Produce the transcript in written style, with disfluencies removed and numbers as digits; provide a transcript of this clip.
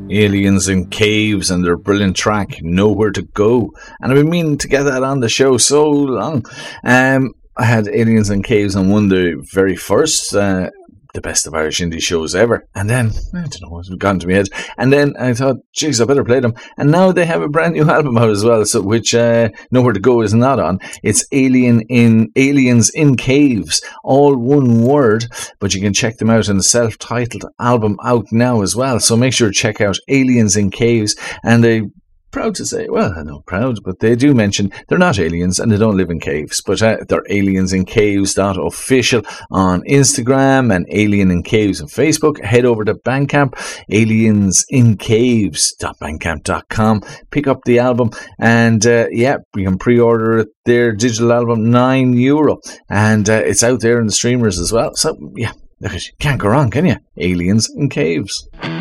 Aliens in Caves and their brilliant track Nowhere to Go, and I've been meaning to get that on the show so long. I had Aliens in Caves on one of the very first the best of Irish indie shows ever, and then I don't know what's gone to my head, and then I thought, geez, I better play them, and now they have a brand new album out as well, so which Nowhere to Go is not on. It's Aliens in Caves, all one word, but you can check them out in the self-titled album out now as well, so make sure to check out Aliens in Caves. And they proud to say, well, I'm not proud, but they do mention they're not aliens and they don't live in caves, but they're aliensincaves.official on Instagram and Alien in Caves on Facebook. Head over to Bandcamp, aliensincaves.bandcamp.com, pick up the album, and you can pre-order it, their digital album, €9, and it's out there in the streamers as well, so yeah, look, you can't go wrong, can you? Aliens in Caves.